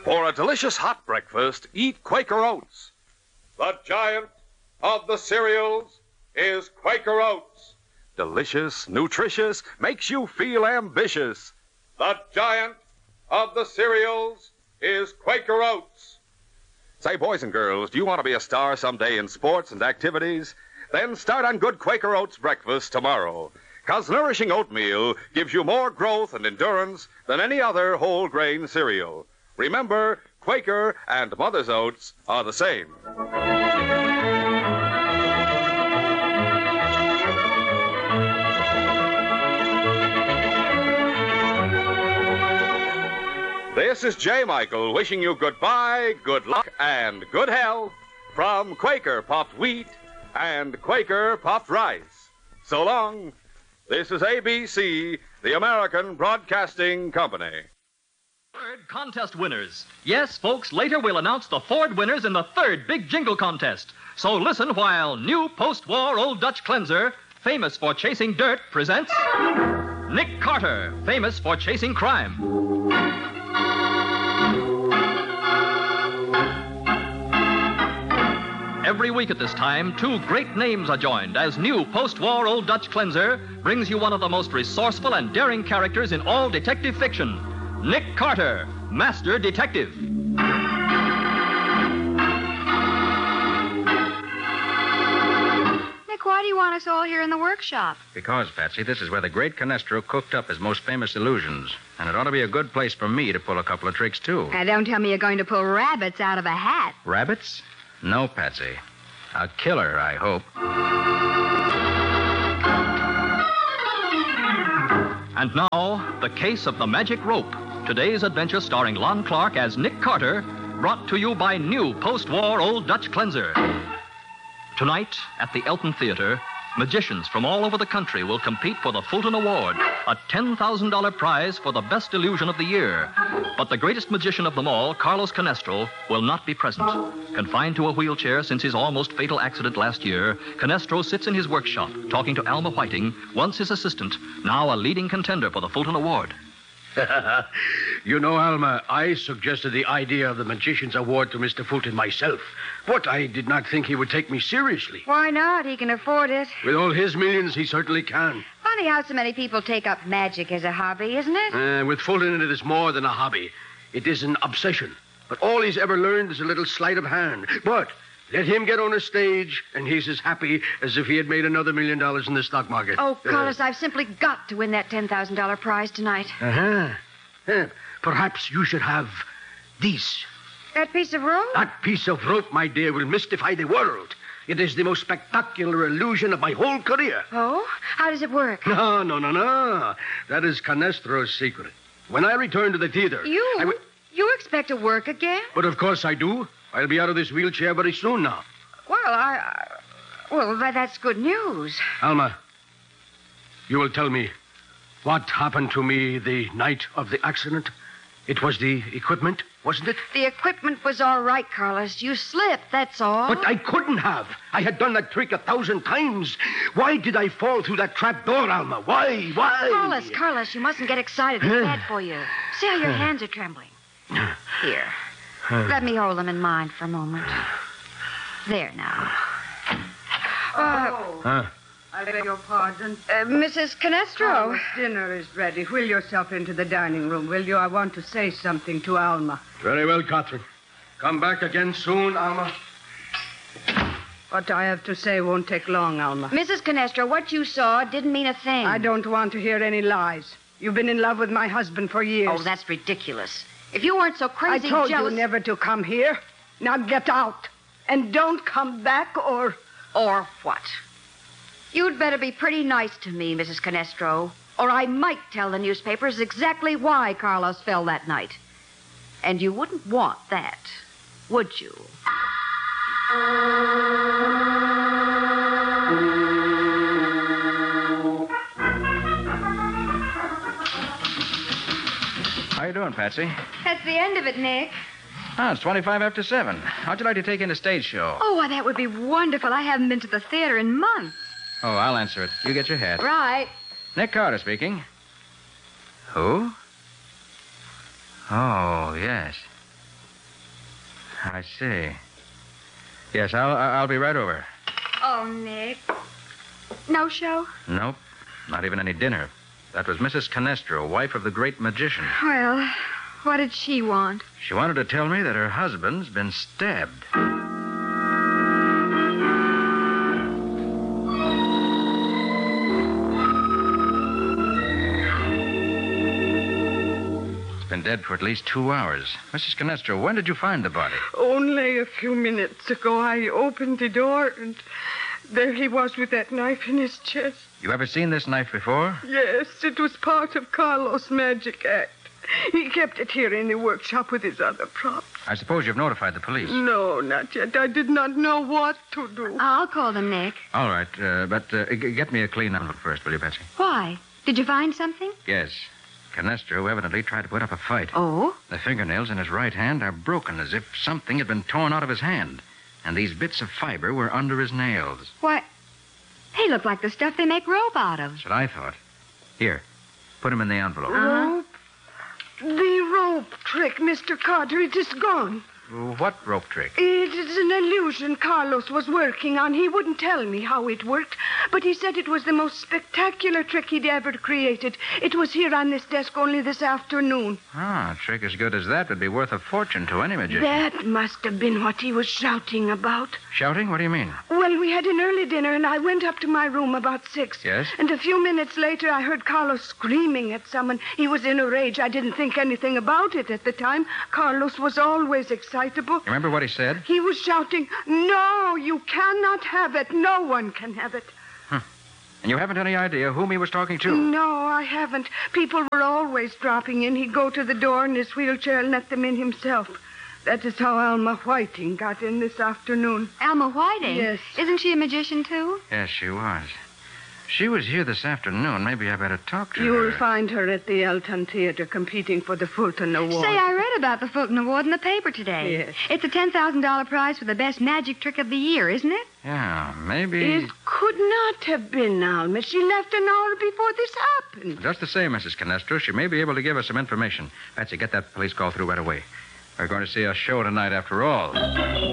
For a delicious hot breakfast, eat Quaker Oats. The giant of the cereals is Quaker Oats. Delicious, nutritious, makes you feel ambitious. The giant of the cereals is Quaker Oats. Say, boys and girls, do you want to be a star someday in sports and activities? Then start on good Quaker Oats breakfast tomorrow. 'Cause nourishing oatmeal gives you more growth and endurance than any other whole grain cereal. Remember, Quaker and Mother's Oats are the same. This is J. Michael wishing you goodbye, good luck, and good health from Quaker Puffed Wheat and Quaker Puffed Rice. So long. This is ABC, the American Broadcasting Company. Third contest winners. Yes, folks, later we'll announce the Ford winners in the third big jingle contest. So listen while new post-war Old Dutch cleanser, famous for chasing dirt, presents Nick Carter, famous for chasing crime. Every week at this time, two great names are joined as new post-war Old Dutch cleanser brings you one of the most resourceful and daring characters in all detective fiction, Nick Carter, Master Detective. Nick, why do you want us all here in the workshop? Because, Patsy, this is where the great Canestro cooked up his most famous illusions. And it ought to be a good place for me to pull a couple of tricks, too. Now, don't tell me you're going to pull rabbits out of a hat. Rabbits? No, Patsy. A killer, I hope. And now, the case of the magic rope. Today's adventure starring Lon Clark as Nick Carter, brought to you by new post-war Old Dutch cleanser. Tonight, at the Elton Theater, magicians from all over the country will compete for the Fulton Award, a $10,000 prize for the best illusion of the year. But the greatest magician of them all, Carlos Canestro, will not be present. Confined to a wheelchair since his almost fatal accident last year, Canestro sits in his workshop talking to Alma Whiting, once his assistant, now a leading contender for the Fulton Award. You know, Alma, I suggested the idea of the Magician's Award to Mr. Fulton myself, but I did not think he would take me seriously. Why not? He can afford it. With all his millions, he certainly can. Funny how so many people take up magic as a hobby, isn't it? With Fulton, it is more than a hobby. It is an obsession. But all he's ever learned is a little sleight of hand. But let him get on a stage, and he's as happy as if he had made another $1 million in the stock market. Oh, Carlos, I've simply got to win that $10,000 prize tonight. Perhaps you should have these. That piece of rope? That piece of rope, my dear, will mystify the world. It is the most spectacular illusion of my whole career. Oh? How does it work? No. That is Canestro's secret. When I return to the theater... You expect to work again? But of course I do. I'll be out of this wheelchair very soon now. Well, that's good news. Alma, you will tell me what happened to me the night of the accident. It was the equipment, wasn't it? The equipment was all right, Carlos. You slipped, that's all. But I couldn't have. I had done that trick 1,000 times. Why did I fall through that trap door, Alma? Why? Carlos, you mustn't get excited. It's bad for you. See how your hands are trembling. Here. Let me hold them in mine for a moment. There now. I beg your pardon. Mrs. Canestro. Dinner is ready. Wheel yourself into the dining room, will you? I want to say something to Alma. Very well, Catherine. Come back again soon, Alma. What I have to say won't take long, Alma. Mrs. Canestro, what you saw didn't mean a thing. I don't want to hear any lies. You've been in love with my husband for years. Oh, that's ridiculous. If you weren't so crazy I told jealous... you never to come here. Now get out. And don't come back or... Or what? You'd better be pretty nice to me, Mrs. Canestro, or I might tell the newspapers exactly why Carlos fell that night. And you wouldn't want that, would you? How you doing, Patsy? That's the end of it, Nick. Oh, it's 25 after 7. How'd you like to take in a stage show? Oh, why, that would be wonderful. I haven't been to the theater in months. Oh, I'll answer it. You get your hat. Right. Nick Carter speaking. Who? Oh, yes. I see. Yes, I'll be right over. Oh, Nick. No show? Nope, not even any dinner. That was Mrs. Canestro, wife of the great magician. Well, what did she want? She wanted to tell me that her husband's been stabbed. Been dead for at least 2 hours. Mrs. Canestro, when did you find the body? Only a few minutes ago, I opened the door, and there he was with that knife in his chest. You ever seen this knife before? Yes, it was part of Carlos' magic act. He kept it here in the workshop with his other props. I suppose you've notified the police. No, not yet. I did not know what to do. I'll call them, Nick. All right, but get me a clean envelope first, will you, Betsy? Why? Did you find something? Yes. Canestro evidently tried to put up a fight. Oh? The fingernails in his right hand are broken as if something had been torn out of his hand. And these bits of fiber were under his nails. Why, they look like the stuff they make rope out of. That's what I thought. Here, put them in the envelope. Rope? The rope trick, Mr. Carter, it is gone. What rope trick? It is an illusion Carlos was working on. He wouldn't tell me how it worked, but he said it was the most spectacular trick he'd ever created. It was here on this desk only this afternoon. Ah, a trick as good as that would be worth a fortune to any magician. That must have been what he was shouting about. Shouting? What do you mean? Well, we had an early dinner, and I went up to my room about 6. Yes? And a few minutes later, I heard Carlos screaming at someone. He was in a rage. I didn't think anything about it at the time. Carlos was always excitable. You remember what he said? He was shouting, "No, you cannot have it. No one can have it." And you haven't any idea whom he was talking to? No, I haven't. People were always dropping in. He'd go to the door in his wheelchair and let them in himself. That is how Alma Whiting got in this afternoon. Alma Whiting? Yes. Isn't she a magician, too? Yes, she was. She was here this afternoon. Maybe I better talk to her. You'll find her at the Elton Theater competing for the Fulton Award. Say, I read about the Fulton Award in the paper today. Yes. It's a $10,000 prize for the best magic trick of the year, isn't it? Yeah, maybe... It could not have been Alma. She left an hour before this happened. Just the same, Mrs. Canestro, she may be able to give us some information. Betsy, get that police call through right away. We're going to see a show tonight after all.